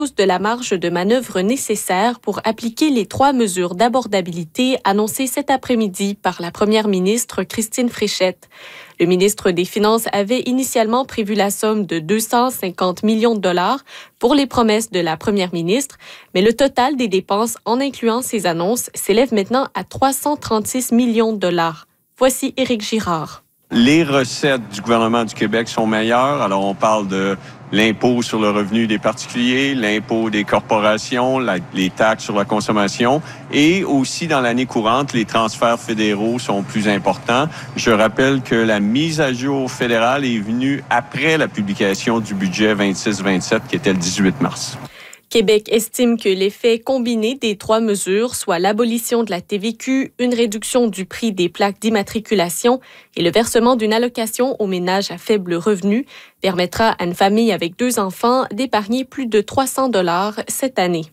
de la marge de manœuvre nécessaire pour appliquer les 3 mesures d'abordabilité annoncées cet après-midi par la première ministre Christine Fréchette. Le ministre des Finances avait initialement prévu la somme de 250 millions de dollars pour les promesses de la première ministre, mais le total des dépenses en incluant ces annonces s'élève maintenant à 336 millions de dollars. Voici Éric Girard. Les recettes du gouvernement du Québec sont meilleures. Alors, on parle de l'impôt sur le revenu des particuliers, l'impôt des corporations, les taxes sur la consommation et aussi dans l'année courante, les transferts fédéraux sont plus importants. Je rappelle que la mise à jour fédérale est venue après la publication du budget 26-27 qui était le 18 mars. Québec estime que l'effet combiné des 3 mesures, soit l'abolition de la TVQ, une réduction du prix des plaques d'immatriculation et le versement d'une allocation aux ménages à faible revenu, permettra à une famille avec 2 enfants d'épargner plus de 300 $ cette année.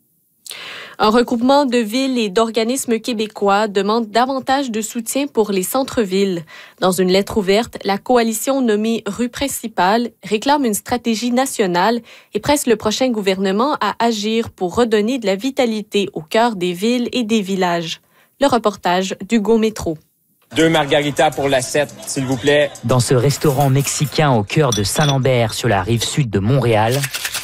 Un regroupement de villes et d'organismes québécois demande davantage de soutien pour les centres-villes. Dans une lettre ouverte, la coalition nommée Rue principale réclame une stratégie nationale et presse le prochain gouvernement à agir pour redonner de la vitalité au cœur des villes et des villages. Le reportage d'Hugo Métro. 2 margaritas pour l'assiette, s'il vous plaît. Dans ce restaurant mexicain au cœur de Saint-Lambert, sur la rive sud de Montréal,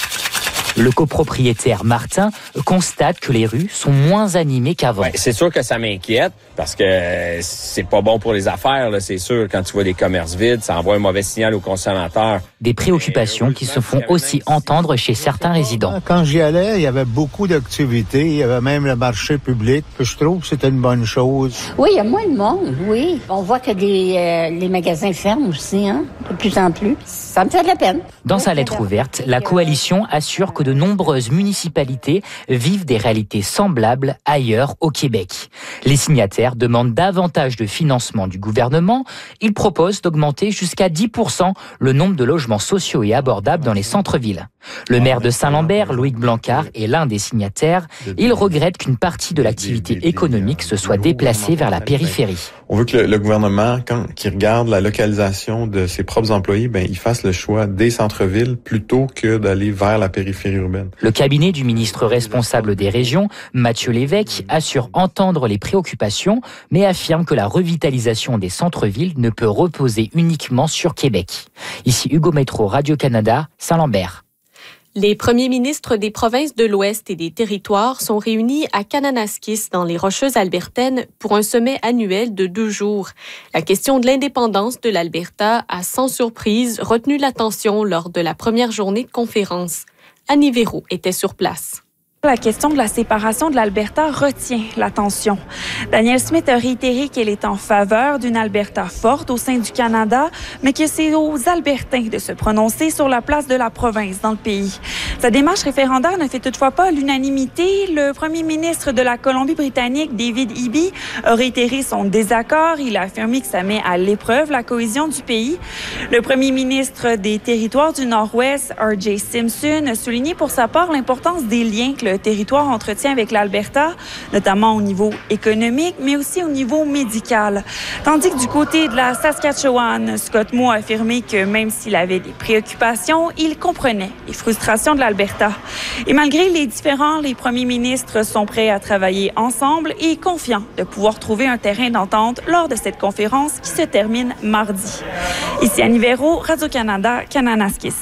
le copropriétaire Martin constate que les rues sont moins animées qu'avant. Ouais, c'est sûr que ça m'inquiète parce que c'est pas bon pour les affaires, là, c'est sûr. Quand tu vois des commerces vides, ça envoie un mauvais signal aux consommateurs. Des préoccupations qui se font aussi entendre chez certains résidents. Quand j'y allais, il y avait beaucoup d'activités. Il y avait même le marché public. Je trouve que c'était une bonne chose. Oui, il y a moins de monde, oui. On voit que les magasins ferment aussi, de plus en plus. Ça me fait de la peine. Dans sa lettre ouverte, la coalition assure que de nombreuses municipalités vivent des réalités semblables ailleurs au Québec. Les signataires demandent davantage de financement du gouvernement. Ils proposent d'augmenter jusqu'à 10% le nombre de logements sociaux et abordables dans les centres-villes. Le maire de Saint-Lambert, Loïc Blancard, est l'un des signataires. Il regrette qu'une partie de l'activité économique se soit déplacée vers la périphérie. On veut que le gouvernement, quand il regarde la localisation de ses propres employés, il fasse le choix des centres-villes plutôt que d'aller vers la périphérie urbaine. Le cabinet du ministre responsable des régions, Mathieu Lévesque, assure entendre les préoccupations, mais affirme que la revitalisation des centres-villes ne peut reposer uniquement sur Québec. Ici Hugo Métro, Radio-Canada, Saint-Lambert. Les premiers ministres des provinces de l'Ouest et des territoires sont réunis à Kananaskis, dans les Rocheuses albertaines, pour un sommet annuel de 2 jours. La question de l'indépendance de l'Alberta a, sans surprise, retenu l'attention lors de la première journée de conférence. Annie Véraud était sur place. La question de la séparation de l'Alberta retient l'attention. Danielle Smith a réitéré qu'elle est en faveur d'une Alberta forte au sein du Canada, mais que c'est aux Albertains de se prononcer sur la place de la province dans le pays. Sa démarche référendaire ne fait toutefois pas l'unanimité. Le premier ministre de la Colombie-Britannique, David Eby, a réitéré son désaccord. Il a affirmé que ça met à l'épreuve la cohésion du pays. Le premier ministre des Territoires du Nord-Ouest, R.J. Simpson, a souligné pour sa part l'importance des liens que le territoire entretient avec l'Alberta, notamment au niveau économique, mais aussi au niveau médical. Tandis que du côté de la Saskatchewan, Scott Moe a affirmé que même s'il avait des préoccupations, il comprenait les frustrations de l'Alberta. Et malgré les différends, les premiers ministres sont prêts à travailler ensemble et confiants de pouvoir trouver un terrain d'entente lors de cette conférence qui se termine mardi. Ici Annie Véraud, Radio-Canada, Kananaskis.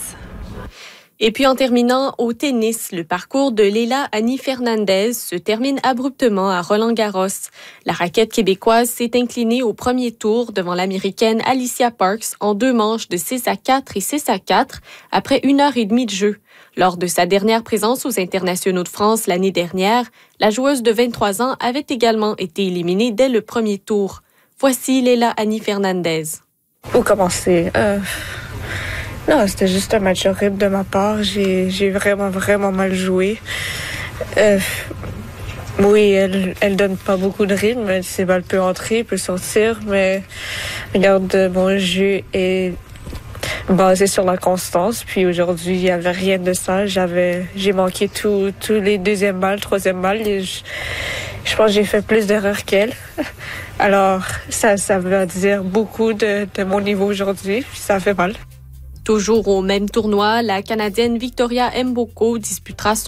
Et puis en terminant au tennis, le parcours de Leila Annie Fernandez se termine abruptement à Roland-Garros. La raquette québécoise s'est inclinée au premier tour devant l'Américaine Alicia Parks en 2 manches de 6-4 et 6-4 après 1h30 de jeu. Lors de sa dernière présence aux Internationaux de France l'année dernière, la joueuse de 23 ans avait également été éliminée dès le premier tour. Voici Leila Annie Fernandez. Où commencer? Non, c'était juste un match horrible de ma part. J'ai vraiment mal joué. Oui, elle donne pas beaucoup de rythme. Ses balles peuvent entrer, peut sortir, mais regarde, mon jeu est basé sur la constance. Puis aujourd'hui, il y avait rien de ça. J'ai manqué tous les 2e balles, 3e balles. Et je pense que j'ai fait plus d'erreurs qu'elle. Alors, ça veut dire beaucoup de mon niveau aujourd'hui. Ça fait mal. Toujours au même tournoi, la Canadienne Victoria Mboko disputera son